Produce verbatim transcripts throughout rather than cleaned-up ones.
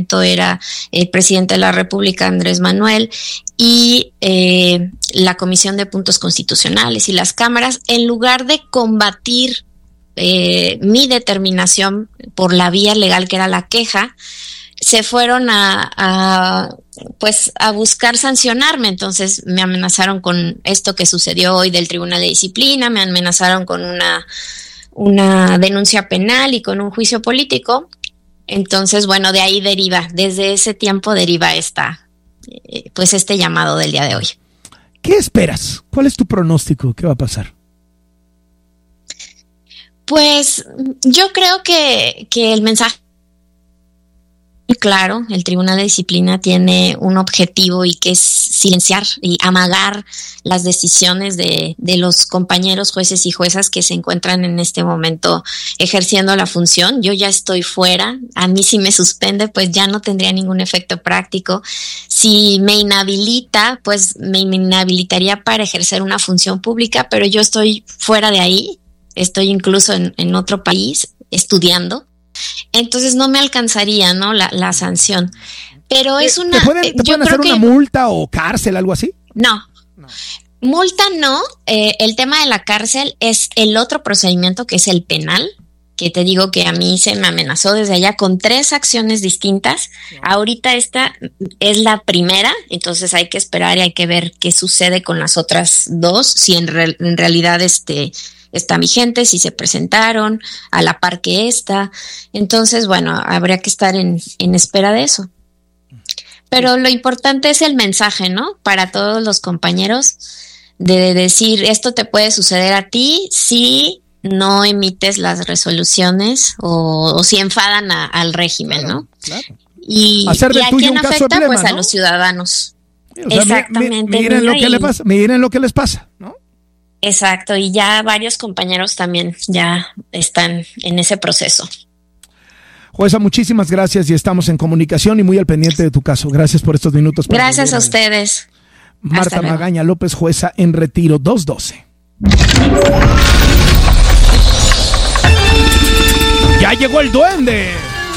momento era el presidente de la República, Andrés Manuel, y eh, la Comisión de Puntos Constitucionales y las cámaras, en lugar de combatir eh, mi determinación por la vía legal que era la queja, se fueron a, a pues a buscar sancionarme. Entonces me amenazaron con esto que sucedió hoy del Tribunal de Disciplina, me amenazaron con una, una denuncia penal y con un juicio político. Entonces, bueno, de ahí deriva, desde ese tiempo deriva esta, eh, pues este llamado del día de hoy. ¿Qué esperas? ¿Cuál es tu pronóstico? ¿Qué va a pasar? Pues yo creo que, que el mensaje muy claro. El Tribunal de Disciplina tiene un objetivo, y que es silenciar y amagar las decisiones de, de los compañeros jueces y juezas que se encuentran en este momento ejerciendo la función. Yo ya estoy fuera, a mí si me suspende pues ya no tendría ningún efecto práctico. Si me inhabilita, pues me inhabilitaría para ejercer una función pública, pero yo estoy fuera de ahí, estoy incluso en, en otro país estudiando. Entonces no me alcanzaría, ¿no? La, la sanción. Pero es una... ¿Te pueden, te pueden hacer una multa o cárcel, algo así? No. no. Multa no. Eh, el tema de la cárcel es el otro procedimiento, que es el penal, que te digo que a mí se me amenazó desde allá con tres acciones distintas. Ahorita esta es la primera, entonces hay que esperar y hay que ver qué sucede con las otras dos, si en, re, en realidad este... está vigente, si se presentaron a la par que esta. Entonces, bueno, habría que estar en, en espera de eso. Pero lo importante es el mensaje, ¿no? Para todos los compañeros, de decir, esto te puede suceder a ti si no emites las resoluciones o, o si enfadan a, al régimen, claro, ¿no? Claro. Y, y a quién afecta, problema, pues ¿no? A los ciudadanos. O sea, Exactamente. Mi, mi, miren, lo que le pasa, miren lo que les pasa, ¿no? Exacto, y ya varios compañeros también ya están en ese proceso. Jueza, muchísimas gracias y estamos en comunicación y muy al pendiente de tu caso. Gracias por estos minutos. Gracias a ustedes. Marta Magaña López, jueza en retiro, dos doce. ¡Ya llegó el duende!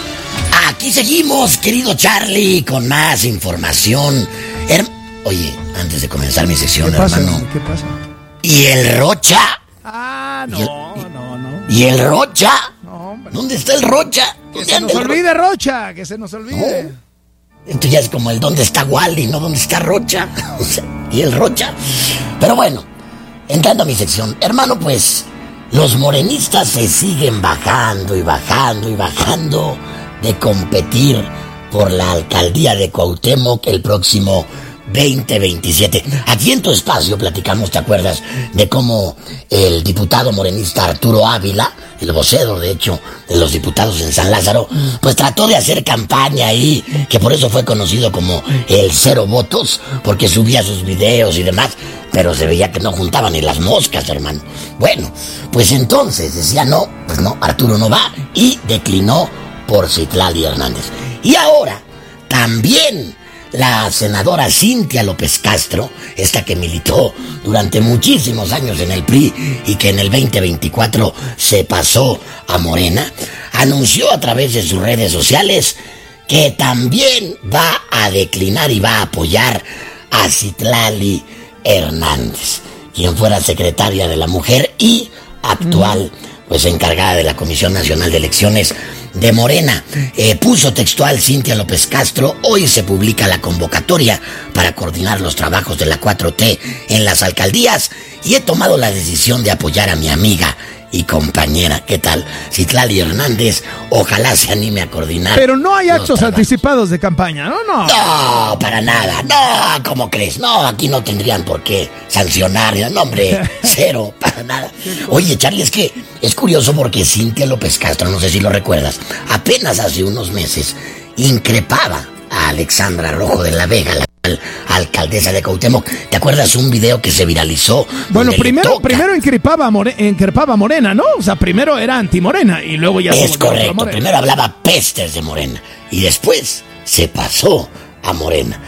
Aquí seguimos, querido Charlie, con más información. Her- Oye, antes de comenzar mi sección, ¿Qué pasa, hermano. ¿Qué pasa? ¿Y el Rocha? Ah, no, ¿Y el, no, no. ¿Y el Rocha? No, hombre. ¿Dónde está el Rocha? Que se nos olvide, Ro- Rocha, que se nos olvide. No. Esto ya es como el ¿dónde está Wally? No, ¿dónde está Rocha? O sea, ¿y el Rocha? Pero bueno, entrando a mi sección, hermano, pues los morenistas se siguen bajando y bajando y bajando de competir por la alcaldía de Cuauhtémoc el próximo veinte veintisiete. Aquí en tu espacio platicamos, ¿te acuerdas? De cómo el diputado morenista Arturo Ávila, el vocero de hecho de los diputados en San Lázaro, pues trató de hacer campaña ahí, que por eso fue conocido como el Cero Votos, porque subía sus videos y demás, pero se veía que no juntaban ni las moscas, hermano. Bueno, pues entonces decía no, pues no, Arturo no va, y declinó por Citlali Hernández. Y ahora también la senadora Cintia López Castro, esta que militó durante muchísimos años en el P R I y que en el veinte veinticuatro se pasó a Morena, anunció a través de sus redes sociales que también va a declinar y va a apoyar a Citlali Hernández, quien fuera secretaria de la Mujer y actual pues encargada de la Comisión Nacional de Elecciones de Morena. Eh, puso textual Cintia López Castro: hoy se publica la convocatoria para coordinar los trabajos de la cuatro T en las alcaldías y he tomado la decisión de apoyar a mi amiga y compañera. ¿Qué tal? Citlali Hernández, ojalá se anime a coordinar. Pero no hay actos anticipados de campaña, ¿no? No, no, para nada. No, ¿cómo crees? No, aquí no tendrían por qué sancionar. No, hombre, cero, para nada. Oye, Charlie, es que es curioso porque Cintia López Castro, no sé si lo recuerdas, apenas hace unos meses increpaba a Alexandra Rojo de la Vega, la alcaldesa de Cuauhtémoc. ¿Te acuerdas un video que se viralizó? Bueno, primero primero increpaba a More, increpaba a Morena, ¿no? O sea, primero era anti-Morena y luego ya... Es correcto, primero hablaba pestes de Morena y después se pasó a Morena.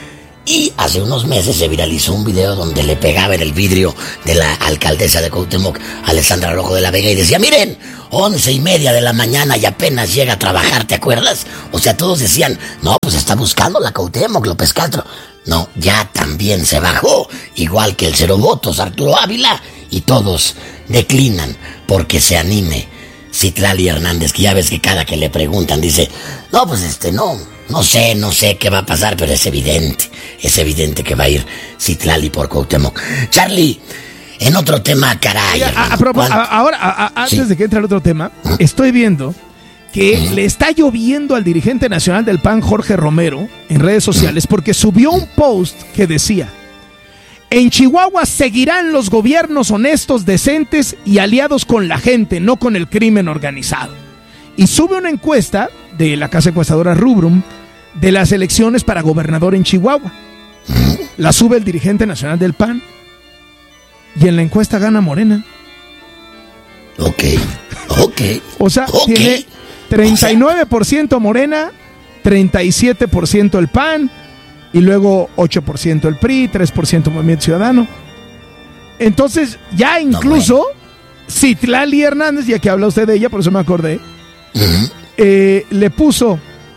Y hace unos meses se viralizó un video donde le pegaba en el vidrio de la alcaldesa de Cuauhtémoc, Alessandra Rojo de la Vega, y decía, miren, once y media de la mañana y apenas llega a trabajar, ¿te acuerdas? O sea, todos decían, no, pues está buscando la Cuauhtémoc, López Castro. No, ya también se bajó, igual que el cero votos, Arturo Ávila, y todos declinan porque se anime Citlali Hernández, que ya ves que cada que le preguntan dice, no, pues este, no, no sé, no sé qué va a pasar, pero es evidente, es evidente que va a ir Citlali por Cuauhtémoc. Charlie, en otro tema, caray. Oye, a, a propós- a, ahora, a, a, antes sí. de que entre el otro tema, ¿Mm? estoy viendo que ¿Mm? le está lloviendo al dirigente nacional del P A N, Jorge Romero, en redes sociales, ¿Mm? porque subió un post que decía, en Chihuahua seguirán los gobiernos honestos, decentes y aliados con la gente, no con el crimen organizado. Y sube una encuesta de la casa encuestadora Rubrum de las elecciones para gobernador en Chihuahua. La sube el dirigente nacional del P A N y en la encuesta gana Morena. Ok, ok. O sea, okay. tiene treinta y nueve por ciento Morena, treinta y siete por ciento el P A N, y luego ocho por ciento el P R I, tres por ciento Movimiento Ciudadano. Entonces, ya incluso no, bueno. Citlali Hernández, ya que habla usted de ella, por eso me acordé, uh-huh. eh, le puso,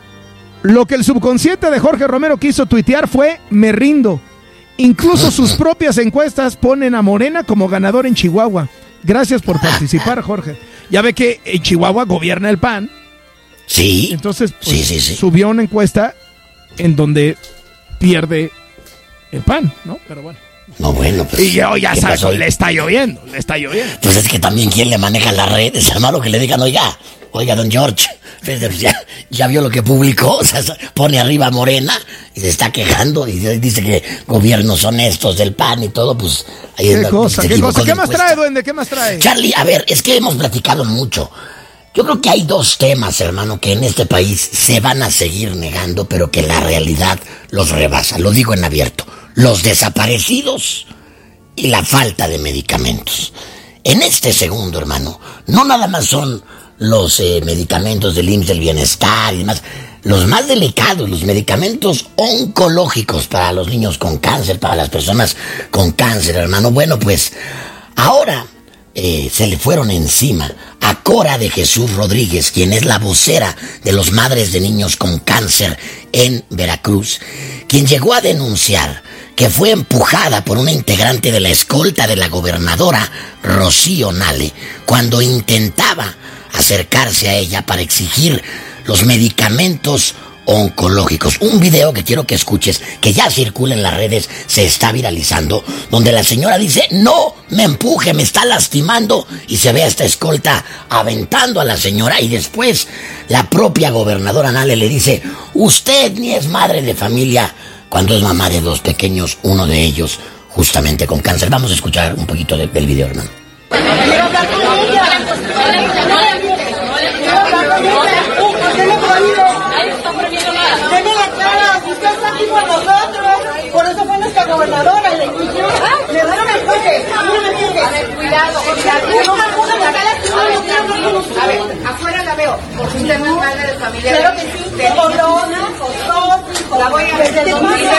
lo que el subconsciente de Jorge Romero quiso tuitear fue, me rindo. Incluso sus propias encuestas ponen a Morena como ganador en Chihuahua. Gracias por participar, Jorge. Ya ve que en Chihuahua gobierna el P A N. Sí. Entonces, pues, sí, sí, sí. subió una encuesta en donde pierde el P A N, ¿no? Pero bueno. No, bueno, pues. Y yo ya sabes, le está lloviendo, le está lloviendo. Pues es que también quien le maneja las redes, hermano, que le digan, oiga, oiga, don George, ya, ya vio lo que publicó, o sea, pone arriba a Morena y se está quejando y dice que gobiernos honestos del P A N y todo, pues. Ahí ¿Qué cosa, qué cosa? ¿Qué más trae, duende? ¿Qué más trae? Charlie, a ver, es que hemos platicado mucho. Yo creo que hay dos temas, hermano, que en este país se van a seguir negando, pero que la realidad los rebasa. Lo digo en abierto. Los desaparecidos y la falta de medicamentos. En este segundo, hermano, no nada más son los eh, medicamentos del I M S S del bienestar y demás. Los más delicados, los medicamentos oncológicos para los niños con cáncer, para las personas con cáncer, hermano. Bueno, pues, ahora... Eh, se le fueron encima a Cora de Jesús Rodríguez, quien es la vocera de los madres de niños con cáncer en Veracruz, quien llegó a denunciar que fue empujada por una integrante de la escolta de la gobernadora Rocío Nale cuando intentaba acercarse a ella para exigir los medicamentos oncológicos. Un video que quiero que escuches, que ya circula en las redes, se está viralizando, donde la señora dice, no me empuje, me está lastimando, y se ve a esta escolta aventando a la señora, y después la propia gobernadora Nale le dice, usted ni es madre de familia, cuando es mamá de dos pequeños, uno de ellos justamente con cáncer. Vamos a escuchar un poquito de, del video, hermano. Quiero hablar con ella. Denle la cara, usted está aquí con nosotros. Por eso fue nuestra gobernadora, le exigió. Le dieron el coche. A mí no me empuje. A ver, cuidado. A ver, afuera la veo. Porque usted no es madre de familia. Claro que sí. Con dos, con dos. La voy a ver desde dos mil.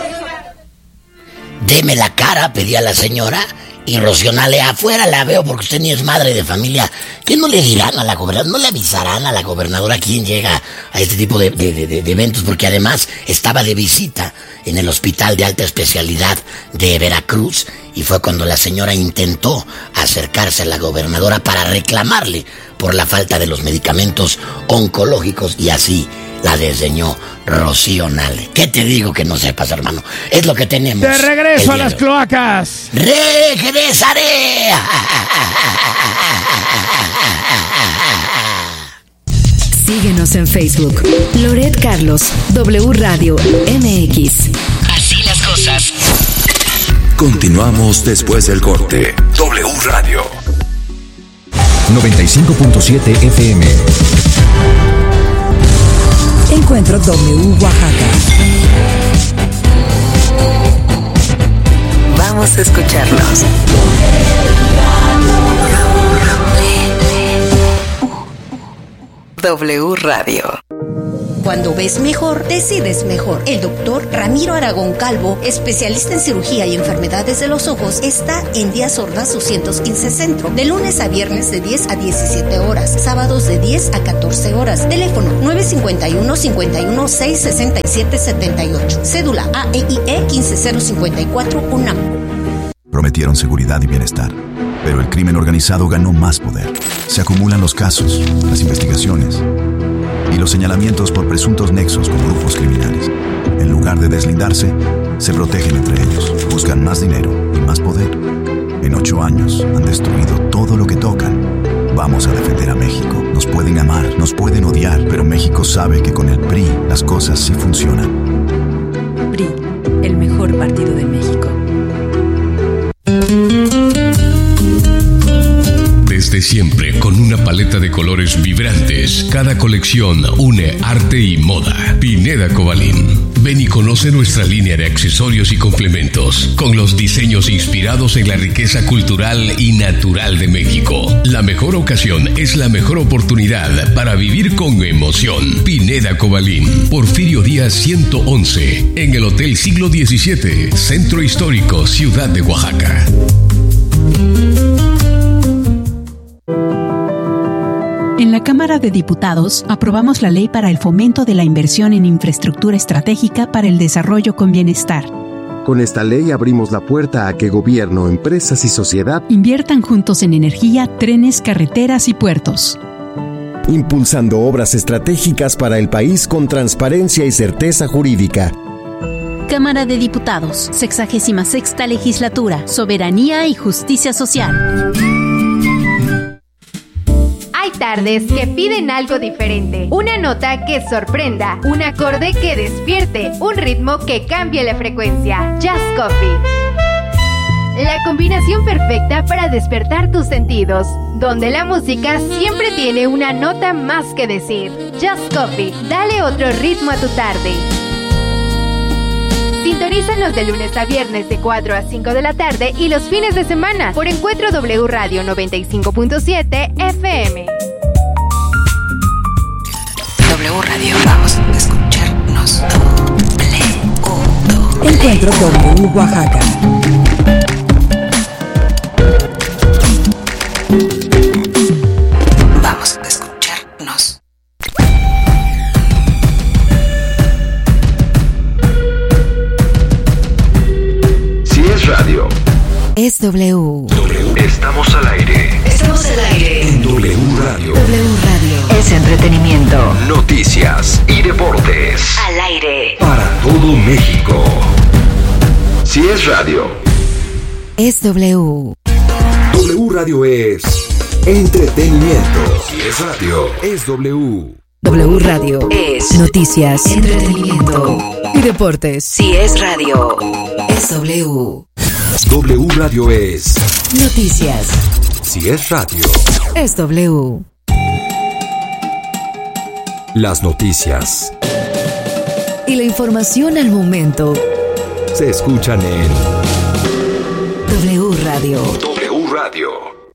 Deme la cara, pedía la señora. Y Rocío Nale, afuera la veo porque usted ni es madre de familia. ¿Qué no le dirán a la gobernadora? ¿No le avisarán a la gobernadora quién llega a este tipo de, de, de, de eventos? Porque además estaba de visita en el hospital de alta especialidad de Veracruz y fue cuando la señora intentó acercarse a la gobernadora para reclamarle por la falta de los medicamentos oncológicos y así la desdeñó Rocío Nale. ¿Qué te digo que no sepas, hermano? Es lo que tenemos. ¡De regreso a las cloacas! ¡Regresaré! Síguenos en Facebook. Loret Carlos, W Radio M X. Así las cosas. Continuamos después del corte. W Radio noventa y cinco punto siete F M. Encuentro W Oaxaca. Vamos a escucharlos. W Radio. Cuando ves mejor, decides mejor. El doctor Ramiro Aragón Calvo, especialista en cirugía y enfermedades de los ojos, está en Díaz Ordaz doscientos quince Centro, de lunes a viernes de diez a diecisiete horas, sábados de diez a catorce horas. Teléfono nueve cinco uno, cinco uno seis, seis siete siete ocho. Cédula A E I E uno cinco cero cinco cuatro UNAM. Prometieron seguridad y bienestar, pero el crimen organizado ganó más poder. Se acumulan los casos, las investigaciones y los señalamientos por presuntos nexos con grupos criminales. En lugar de deslindarse, se protegen entre ellos, buscan más dinero y más poder. En ocho años han destruido todo lo que tocan. Vamos a defender a México. Nos pueden amar, nos pueden odiar, pero México sabe que con el P R I las cosas sí funcionan. P R I, el mejor partido de México. Desde siempre, con una paleta de colores vibrantes, cada colección une arte y moda. Pineda Cobalín. Ven y conoce nuestra línea de accesorios y complementos, con los diseños inspirados en la riqueza cultural y natural de México. La mejor ocasión es la mejor oportunidad para vivir con emoción. Pineda Cobalín. Porfirio Díaz ciento once, en el Hotel Siglo diecisiete, Centro Histórico, Ciudad de Oaxaca. En la Cámara de Diputados aprobamos la ley para el fomento de la inversión en infraestructura estratégica para el desarrollo con bienestar. Con esta ley abrimos la puerta a que gobierno, empresas y sociedad inviertan juntos en energía, trenes, carreteras y puertos, impulsando obras estratégicas para el país con transparencia y certeza jurídica. Cámara de Diputados, sexagésima sexta legislatura, soberanía y justicia social. Hay tardes que piden algo diferente, una nota que sorprenda, un acorde que despierte, un ritmo que cambie la frecuencia. Just Coffee. La combinación perfecta para despertar tus sentidos, donde la música siempre tiene una nota más que decir. Just Coffee, dale otro ritmo a tu tarde. Sintonízanos de lunes a viernes de cuatro a cinco de la tarde y los fines de semana por Encuentro W Radio noventa y cinco punto siete F M. W Radio, vamos a escucharnos. Encuentro W Oaxaca. Vamos a escucharnos. Radio. Es W. W. Estamos al aire. Estamos al aire. En W Radio. W Radio. Es entretenimiento. Noticias y deportes. Al aire. Para todo México. Si es radio. Es W. W Radio es entretenimiento. Si es radio. Es W. W Radio es noticias, entretenimiento y deportes. Si es radio. Es W. W Radio es noticias. Si es radio. Es W. Las noticias y la información al momento se escuchan en W Radio. W Radio.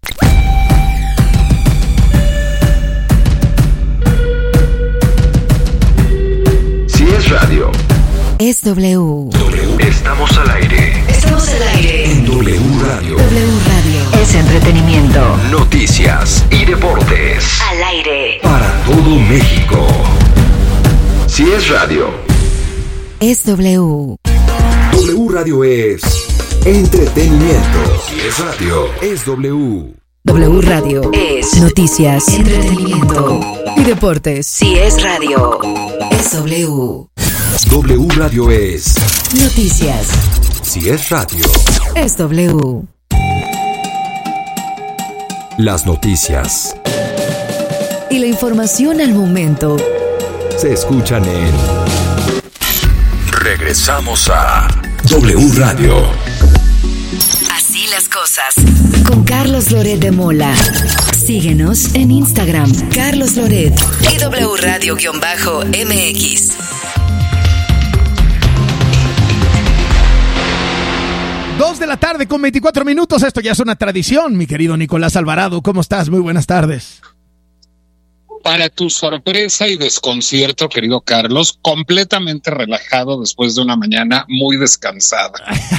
Si es radio. Es W. W. Estamos al aire. Estamos al aire. En W Radio. W Radio. Es entretenimiento. Noticias y deportes. Al aire. Para todo México. Si es radio. Es W. W Radio es entretenimiento. Si es radio. Es W. W Radio es noticias, entretenimiento y deportes. Si es radio. Es W. W Radio es noticias. Si es radio. Es W. Las noticias y la información al momento se escuchan en... Regresamos a W Radio. Así las cosas. Con Carlos Loret de Mola. Síguenos en Instagram, Carlos Loret. Y W Radio-M X. Dos de la tarde con veinticuatro minutos. Esto ya es una tradición, mi querido Nicolás Alvarado. ¿Cómo estás? Muy buenas tardes. Para tu sorpresa y desconcierto, querido Carlos, completamente relajado después de una mañana muy descansada.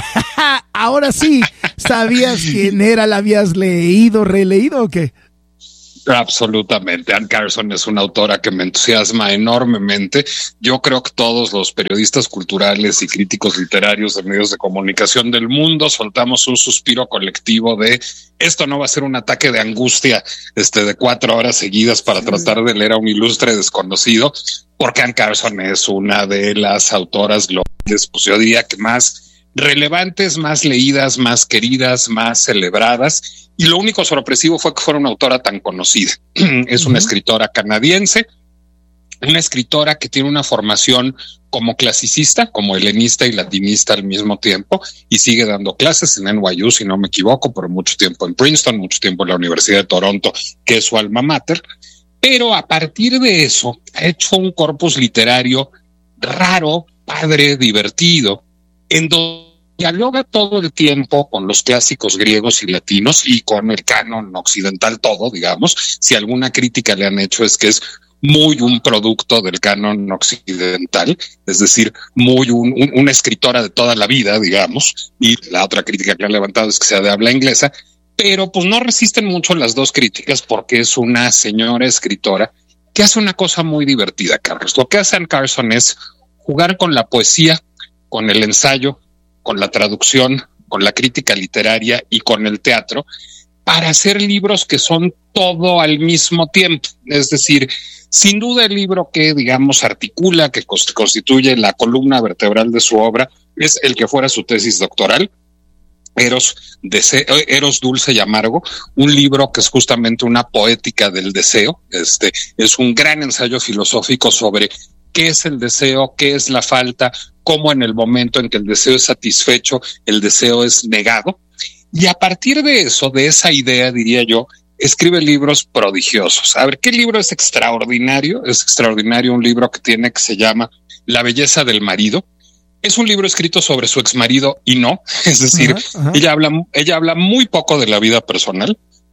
Ahora sí, ¿sabías quién era? ¿La habías leído, releído o qué? Absolutamente. Anne Carson es una autora que me entusiasma enormemente. Yo creo que todos los periodistas culturales y críticos literarios de medios de comunicación del mundo soltamos un suspiro colectivo de esto no va a ser un ataque de angustia este, de cuatro horas seguidas para tratar de leer a un ilustre desconocido, porque Anne Carson es una de las autoras globales, pues yo diría que más relevantes, más leídas, más queridas, más celebradas, y lo único sorpresivo fue que fuera una autora tan conocida. Es una uh-huh. escritora canadiense, una escritora que tiene una formación como clasicista, como helenista y latinista al mismo tiempo, y sigue dando clases en N Y U, si no me equivoco, por mucho tiempo en Princeton, mucho tiempo en la Universidad de Toronto, que es su alma mater, pero a partir de eso ha hecho un corpus literario raro, padre, divertido, en donde dialoga todo el tiempo con los clásicos griegos y latinos y con el canon occidental todo, digamos. Si alguna crítica le han hecho es que es muy un producto del canon occidental, es decir, muy un, un, una escritora de toda la vida, digamos, y la otra crítica que le han levantado es que sea de habla inglesa, pero pues no resisten mucho las dos críticas porque es una señora escritora que hace una cosa muy divertida, Carlos. Lo que hace Anne Carson es jugar con la poesía, con el ensayo, con la traducción, con la crítica literaria y con el teatro, para hacer libros que son todo al mismo tiempo. Es decir, sin duda el libro que, digamos, articula, que constituye la columna vertebral de su obra, es el que fuera su tesis doctoral, Eros, Deseo, Eros Dulce y Amargo, un libro que es justamente una poética del deseo. Este es un gran ensayo filosófico sobre qué es el deseo, qué es la falta, cómo en el momento en que el deseo es satisfecho, el deseo es negado. Y a partir de eso, de esa idea, diría yo, escribe libros prodigiosos. A ver, ¿qué libro es extraordinario? Es extraordinario un libro que tiene que se llama La belleza del marido. Es un libro escrito sobre su exmarido y no, es decir, ajá, ajá. ella habla, ella habla muy poco de la vida personal.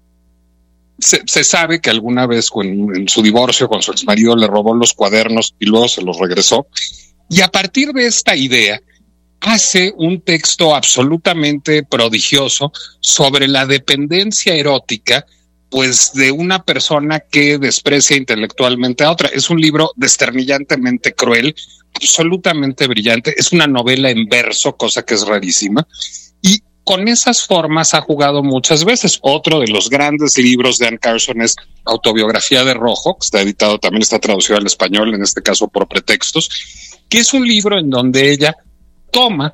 Se, se sabe que alguna vez en, en su divorcio con su exmarido le robó los cuadernos y luego se los regresó. Y a partir de esta idea hace un texto absolutamente prodigioso sobre la dependencia erótica, pues, de una persona que desprecia intelectualmente a otra. Es un libro desternillantemente cruel, absolutamente brillante. Es una novela en verso, cosa que es rarísima. Y con esas formas ha jugado muchas veces. Otro de los grandes libros de Anne Carson es Autobiografía de Rojo, que está editado, también está traducido al español, en este caso por Pretextos, que es un libro en donde ella toma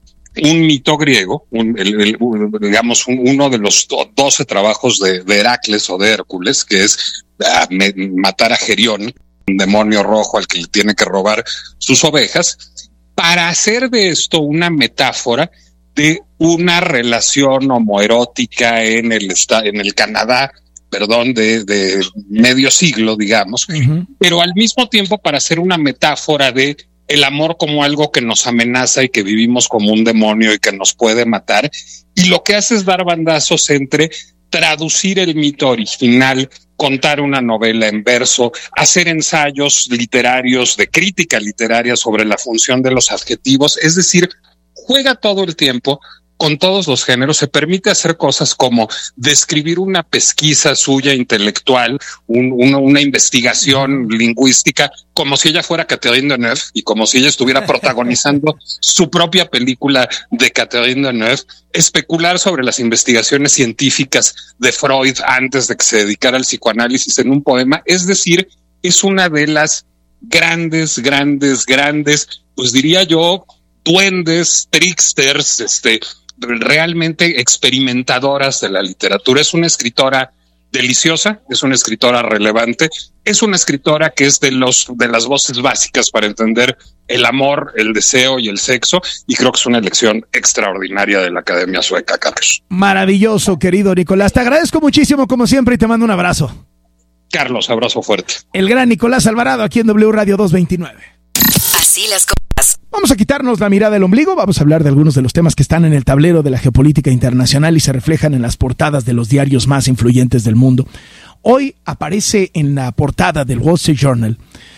un mito griego, un, el, el, digamos un, uno de los doce trabajos de, de Heracles o de Hércules, que es uh, me, matar a Gerión, un demonio rojo al que le tiene que robar sus ovejas, para hacer de esto una metáfora de una relación homoerótica en el, en el Canadá, perdón, de, de medio siglo, digamos, uh-huh. pero al mismo tiempo para hacer una metáfora de el amor como algo que nos amenaza y que vivimos como un demonio y que nos puede matar. Y lo que hace es dar bandazos entre traducir el mito original, contar una novela en verso, hacer ensayos literarios, de crítica literaria sobre la función de los adjetivos. Es decir, juega todo el tiempo con todos los géneros, se permite hacer cosas como describir una pesquisa suya intelectual, un, una, una investigación lingüística, como si ella fuera Catherine Deneuve y como si ella estuviera protagonizando su propia película de Catherine Deneuve, especular sobre las investigaciones científicas de Freud antes de que se dedicara al psicoanálisis en un poema. Es decir, es una de las grandes, grandes, grandes, pues diría yo, duendes, tricksters, este, realmente experimentadoras de la literatura. Es una escritora deliciosa, es una escritora relevante, es una escritora que es de los de las voces básicas para entender el amor, el deseo y el sexo, y creo que es una elección extraordinaria de la Academia Sueca, Carlos. Maravilloso, querido Nicolás. Te agradezco muchísimo como siempre y te mando un abrazo. Carlos, abrazo fuerte. El gran Nicolás Alvarado aquí en W Radio doscientos veintinueve. Así las cosas. Vamos a quitarnos la mirada del ombligo, vamos a hablar de algunos de los temas que están en el tablero de la geopolítica internacional y se reflejan en las portadas de los diarios más influyentes del mundo. Hoy aparece en la portada del Wall Street Journal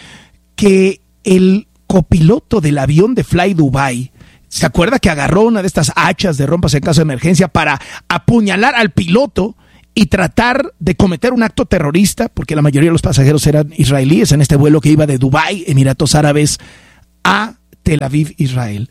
que el copiloto del avión de Fly Dubai, ¿se acuerda que agarró una de estas hachas de rompas en caso de emergencia para apuñalar al piloto y tratar de cometer un acto terrorista? Porque la mayoría de los pasajeros eran israelíes en este vuelo que iba de Dubái, Emiratos Árabes, a Tel Aviv, Israel.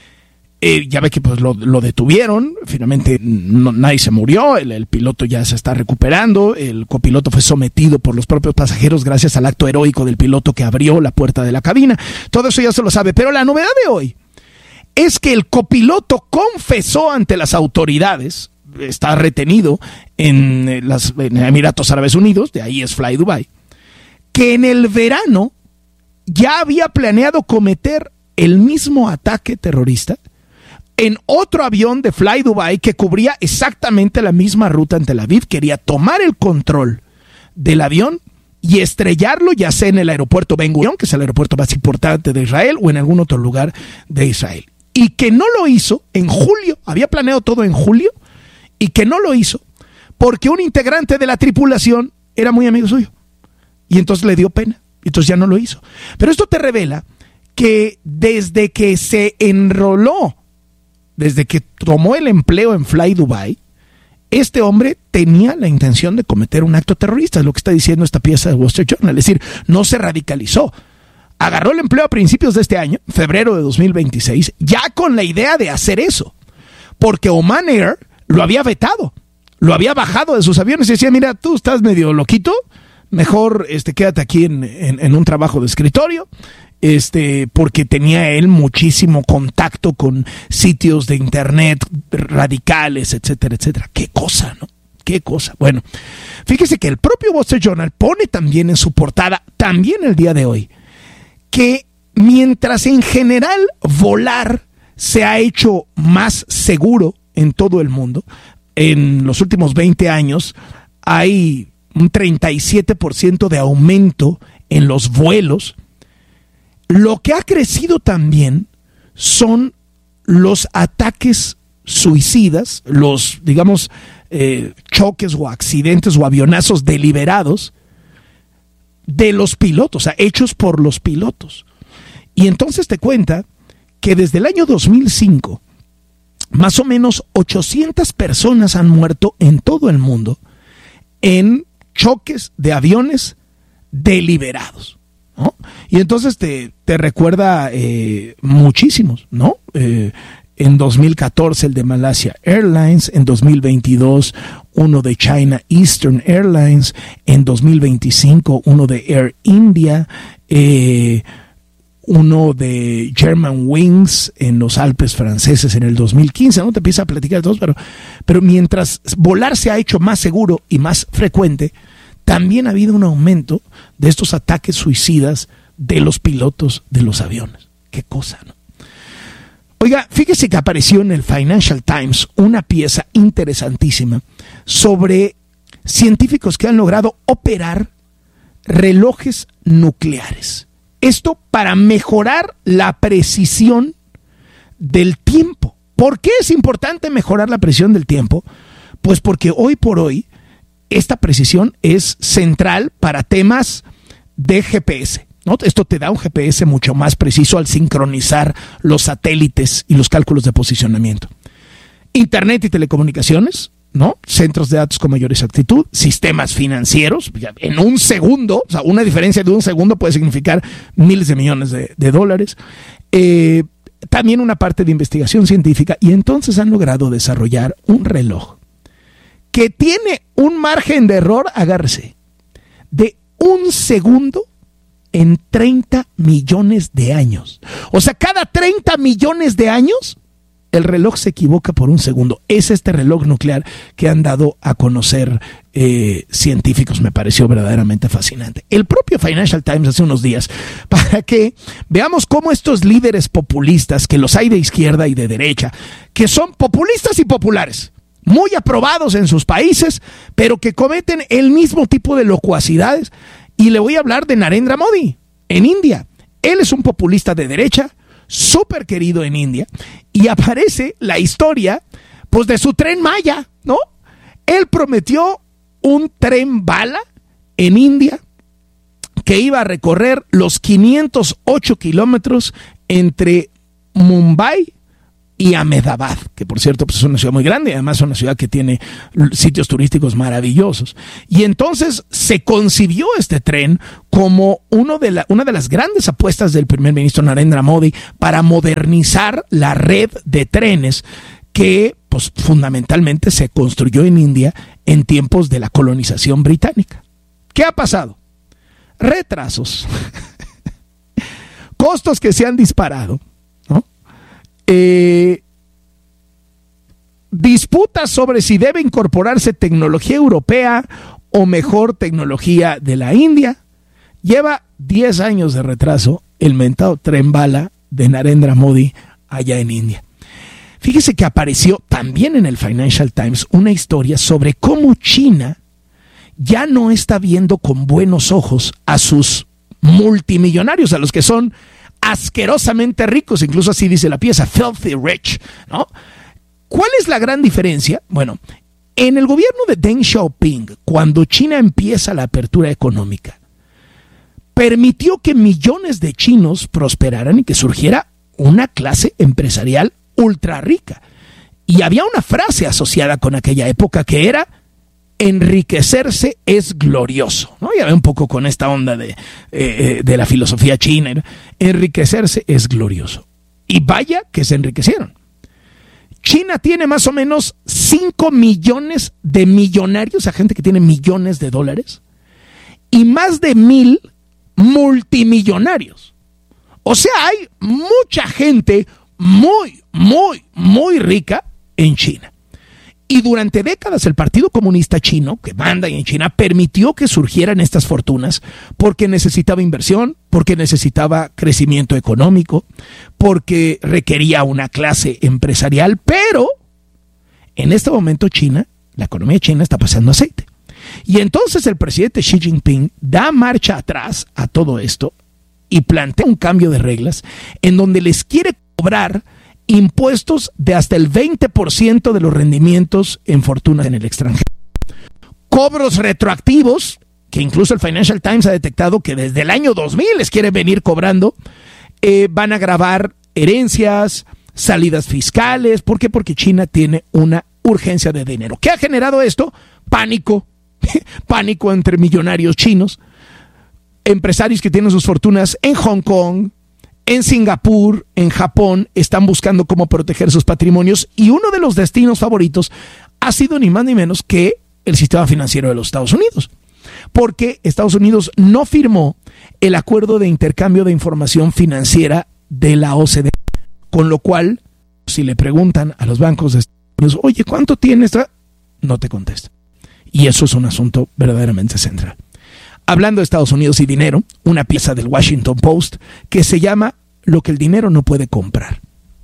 Eh, ya ve que pues lo, lo detuvieron, finalmente no, nadie se murió, el, el piloto ya se está recuperando, el copiloto fue sometido por los propios pasajeros gracias al acto heroico del piloto que abrió la puerta de la cabina. Todo eso ya se lo sabe, pero la novedad de hoy es que el copiloto confesó ante las autoridades, está retenido en, las, en Emiratos Árabes Unidos, de ahí es Fly Dubai, que en el verano ya había planeado cometer el mismo ataque terrorista en otro avión de Fly Dubai que cubría exactamente la misma ruta en Tel Aviv. Quería tomar el control del avión y estrellarlo ya sea en el aeropuerto Ben Gurion, que es el aeropuerto más importante de Israel, o en algún otro lugar de Israel. Y que no lo hizo en julio, había planeado todo en julio, y que no lo hizo porque un integrante de la tripulación era muy amigo suyo. Y entonces le dio pena, y entonces ya no lo hizo. Pero esto te revela que desde que se enroló, desde que tomó el empleo en Fly Dubai, este hombre tenía la intención de cometer un acto terrorista, es lo que está diciendo esta pieza de Wall Street Journal. Es decir, no se radicalizó. Agarró el empleo a principios de este año, febrero de dos mil veintiséis, ya con la idea de hacer eso, porque Oman Air lo había vetado, lo había bajado de sus aviones y decía, mira, tú estás medio loquito, mejor este, quédate aquí en, en, en un trabajo de escritorio, este, porque tenía él muchísimo contacto con sitios de internet radicales, etcétera, etcétera. Qué cosa, ¿no? Qué cosa. Bueno, fíjese que el propio Wall Street Journal pone también en su portada, también el día de hoy, que mientras en general volar se ha hecho más seguro en todo el mundo, en los últimos veinte años hay un treinta y siete por ciento de aumento en los vuelos. Lo que ha crecido también son los ataques suicidas, los, digamos, eh, choques o accidentes o avionazos deliberados de los pilotos, o sea, hechos por los pilotos. Y entonces te cuenta que desde el año dos mil cinco, más o menos ochocientas personas han muerto en todo el mundo en choques de aviones deliberados, ¿no? Y entonces te, te recuerda eh, muchísimos, ¿no? Eh, en dos mil catorce el de Malaysia Airlines, en dos mil veintidós uno de China Eastern Airlines, en dos mil veinticinco uno de Air India, eh, uno de Germanwings en los Alpes franceses en el dos mil quince, no te empieza a platicar de todos, pero, pero mientras volar se ha hecho más seguro y más frecuente, también ha habido un aumento de estos ataques suicidas de los pilotos de los aviones. Qué cosa, ¿no? Oiga, fíjese que apareció en el Financial Times una pieza interesantísima sobre científicos que han logrado operar relojes nucleares. Esto para mejorar la precisión del tiempo. ¿Por qué es importante mejorar la precisión del tiempo? Pues porque hoy por hoy esta precisión es central para temas de G P S, ¿no? Esto te da un G P S mucho más preciso al sincronizar los satélites y los cálculos de posicionamiento. Internet y telecomunicaciones, ¿no? Centros de datos con mayor exactitud, sistemas financieros, en un segundo, o sea, una diferencia de un segundo puede significar miles de millones de, de dólares. Eh, también una parte de investigación científica, y entonces han logrado desarrollar un reloj que tiene un margen de error, agárrese, de un segundo en treinta millones de años. O sea, cada treinta millones de años el reloj se equivoca por un segundo. Es este reloj nuclear que han dado a conocer eh, científicos. Me pareció verdaderamente fascinante. El propio Financial Times hace unos días, para que veamos cómo estos líderes populistas, que los hay de izquierda y de derecha, que son populistas y populares, muy aprobados en sus países, pero que cometen el mismo tipo de locuacidades. Y le voy a hablar de Narendra Modi, en India. Él es un populista de derecha, súper querido en India, y aparece la historia pues de su tren Maya, ¿no? Él prometió un tren bala en India que iba a recorrer los quinientos ocho kilómetros entre Mumbai y Ahmedabad, que por cierto pues es una ciudad muy grande y además es una ciudad que tiene sitios turísticos maravillosos. Y entonces se concibió este tren como uno de la, una de las grandes apuestas del primer ministro Narendra Modi para modernizar la red de trenes que pues fundamentalmente se construyó en India en tiempos de la colonización británica. ¿Qué ha pasado? Retrasos, costos que se han disparado, ¿no? Eh, disputas sobre si debe incorporarse tecnología europea o mejor tecnología de la India. Lleva diez años de retraso el mentado tren bala de Narendra Modi allá en India. Fíjese que apareció también en el Financial Times una historia sobre cómo China ya no está viendo con buenos ojos a sus multimillonarios, a los que son asquerosamente ricos, incluso así dice la pieza, filthy rich, ¿no? ¿Cuál es la gran diferencia? Bueno, en el gobierno de Deng Xiaoping, cuando China empieza la apertura económica, permitió que millones de chinos prosperaran y que surgiera una clase empresarial ultra rica. Y había una frase asociada con aquella época que era: enriquecerse es glorioso, ¿no? Ya ve un poco con esta onda de, eh, de la filosofía china. Enriquecerse es glorioso. Y vaya que se enriquecieron. China tiene más o menos cinco millones de millonarios, a gente que tiene millones de dólares, y más de mil multimillonarios. O sea, hay mucha gente muy, muy, muy rica en China. Y durante décadas el Partido Comunista Chino, que manda en China, permitió que surgieran estas fortunas porque necesitaba inversión, porque necesitaba crecimiento económico, porque requería una clase empresarial, pero en este momento China, la economía china está pasando aceite. Y entonces el presidente Xi Jinping da marcha atrás a todo esto y plantea un cambio de reglas en donde les quiere cobrar impuestos de hasta el veinte por ciento de los rendimientos en fortunas en el extranjero. Cobros retroactivos, que incluso el Financial Times ha detectado que desde el año dos mil les quieren venir cobrando, eh, van a gravar herencias, salidas fiscales. ¿Por qué? Porque China tiene una urgencia de dinero. ¿Qué ha generado esto? Pánico, pánico entre millonarios chinos, empresarios que tienen sus fortunas en Hong Kong, en Singapur, en Japón, están buscando cómo proteger sus patrimonios, y uno de los destinos favoritos ha sido ni más ni menos que el sistema financiero de los Estados Unidos, porque Estados Unidos no firmó el acuerdo de intercambio de información financiera de la O C D E, con lo cual, si le preguntan a los bancos de Estados Unidos, oye, ¿cuánto tienes? No te contestan. Y eso es un asunto verdaderamente central. Hablando de Estados Unidos y dinero, una pieza del Washington Post que se llama Lo que el dinero no puede comprar.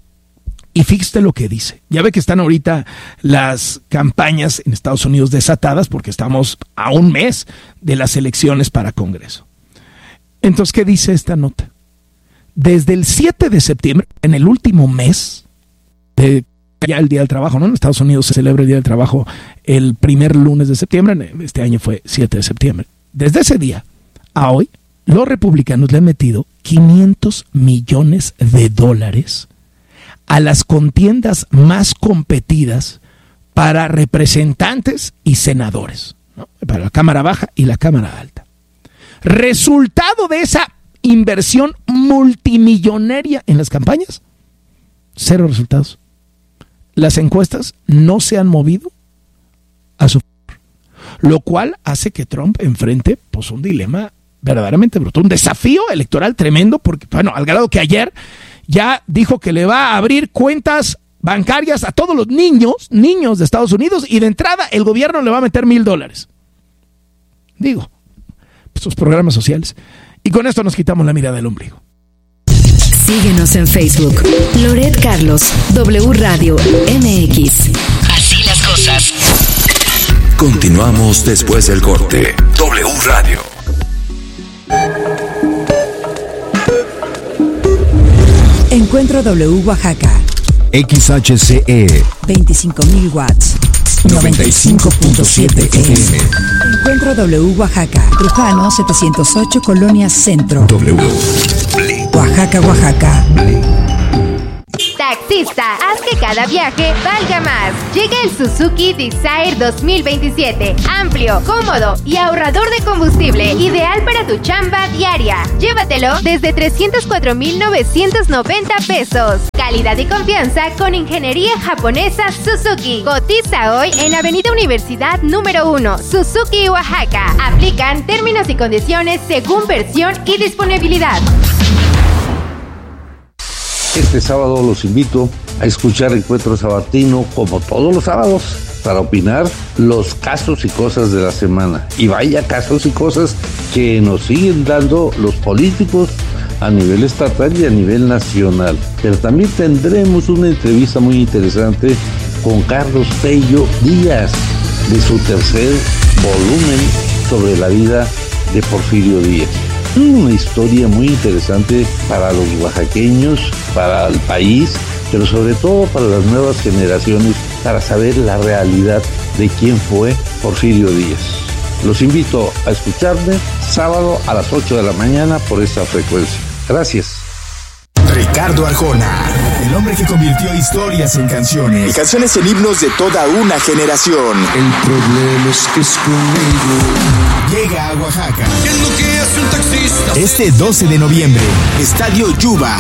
Y fíjate lo que dice. Ya ve que están ahorita las campañas en Estados Unidos desatadas porque estamos a un mes de las elecciones para Congreso. Entonces, ¿qué dice esta nota? Desde el siete de septiembre, en el último mes, de ya el Día del Trabajo, ¿no? En Estados Unidos se celebra el Día del Trabajo el primer lunes de septiembre, este año fue siete de septiembre. Desde ese día a hoy, los republicanos le han metido quinientos millones de dólares a las contiendas más competidas para representantes y senadores, ¿no? Para la Cámara Baja y la Cámara Alta. Resultado de esa inversión multimillonaria en las campañas, cero resultados. Las encuestas no se han movido a su favor, lo cual hace que Trump enfrente pues un dilema verdaderamente brutal, un desafío electoral tremendo, porque bueno, al grado que ayer ya dijo que le va a abrir cuentas bancarias a todos los niños, niños de Estados Unidos, y de entrada el gobierno le va a meter mil dólares. Digo, pues, sus programas sociales. Y con esto nos quitamos la mirada del ombligo. Síguenos en Facebook. Loret Carlos, W Radio M X. Así las cosas. Continuamos después del corte. W Radio. Encuentro W Oaxaca. X H C E. veinticinco mil watts. noventa y cinco punto siete F M. Encuentro W Oaxaca. Trujano setecientos ocho, Colonia Centro. W. Oaxaca, Oaxaca. Taxista, haz que cada viaje valga más. Llega el Suzuki Desire dos mil veintisiete. Amplio, cómodo y ahorrador de combustible. Ideal para tu chamba diaria. Llévatelo desde trescientos cuatro mil novecientos noventa pesos. Calidad y confianza con ingeniería japonesa Suzuki. Cotiza hoy en Avenida Universidad número uno, Suzuki, Oaxaca. Aplican términos y condiciones según versión y disponibilidad. Este sábado los invito a escuchar Encuentro Sabatino como todos los sábados para opinar los casos y cosas de la semana. Y vaya casos y cosas que nos siguen dando los políticos a nivel estatal y a nivel nacional. Pero también tendremos una entrevista muy interesante con Carlos Tello Díaz de su tercer volumen sobre la vida de Porfirio Díaz. Una historia muy interesante para los oaxaqueños, para el país, pero sobre todo para las nuevas generaciones, para saber la realidad de quién fue Porfirio Díaz. Los invito a escucharme sábado a las ocho de la mañana por esta frecuencia. Gracias. Ricardo Arjona, el hombre que convirtió historias en canciones y canciones en himnos de toda una generación. El problema es que es conmigo. Llega a Oaxaca. ¿Qué es lo que hace un taxista? Este doce de noviembre, Estadio Yuba.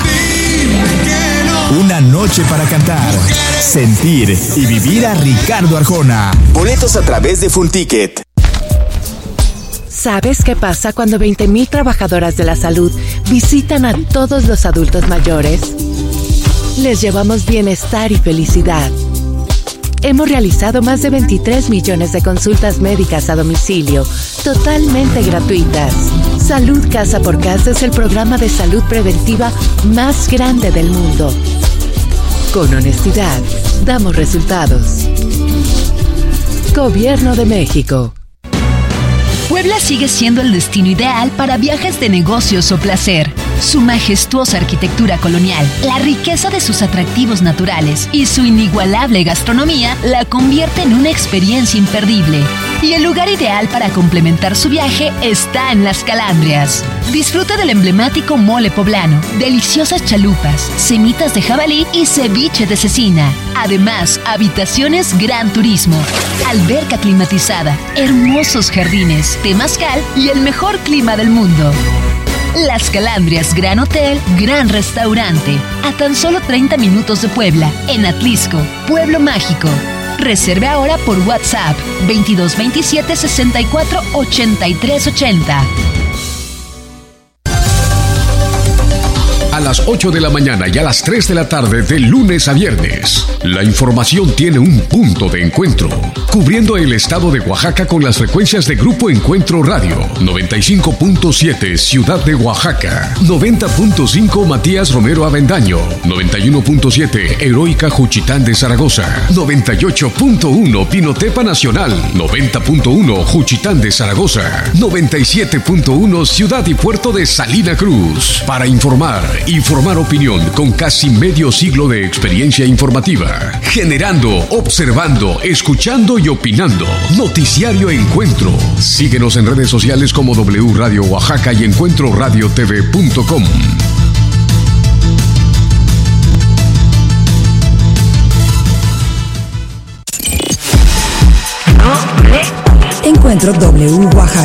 Una noche para cantar, sentir y vivir a Ricardo Arjona. Boletos a través de Funticket. ¿Sabes qué pasa cuando veinte mil trabajadoras de la salud visitan a todos los adultos mayores? Les llevamos bienestar y felicidad. Hemos realizado más de veintitrés millones de consultas médicas a domicilio, totalmente gratuitas. Salud Casa por Casa es el programa de salud preventiva más grande del mundo. Con honestidad, damos resultados. Gobierno de México. Puebla sigue siendo el destino ideal para viajes de negocios o placer. Su majestuosa arquitectura colonial, la riqueza de sus atractivos naturales y su inigualable gastronomía la convierte en una experiencia imperdible. Y el lugar ideal para complementar su viaje está en Las Calandrias. Disfruta del emblemático mole poblano, deliciosas chalupas, semitas de jabalí y ceviche de cecina. Además, habitaciones Gran Turismo, alberca climatizada, hermosos jardines, temazcal y el mejor clima del mundo. Las Calandrias Gran Hotel, Gran Restaurante, a tan solo treinta minutos de Puebla, en Atlisco, Pueblo Mágico. Reserve ahora por WhatsApp veintidós veintisiete sesenta y cuatro ochenta y tres ochenta. A las ocho de la mañana y a las tres de la tarde de lunes a viernes. La información tiene un punto de encuentro, cubriendo el estado de Oaxaca con las frecuencias de Grupo Encuentro Radio, noventa y cinco punto siete Ciudad de Oaxaca, noventa punto cinco Matías Romero Avendaño, noventa y uno punto siete Heroica Juchitán de Zaragoza, noventa y ocho punto uno Pinotepa Nacional, noventa punto uno Juchitán de Zaragoza, noventa y siete punto uno Ciudad y Puerto de Salina Cruz. Para informar y formar opinión con casi medio siglo de experiencia informativa, generando, observando, escuchando y opinando. Noticiario Encuentro. Síguenos en redes sociales como W Radio Oaxaca y encuentro radio t v punto com. Encuentro W Oaxaca.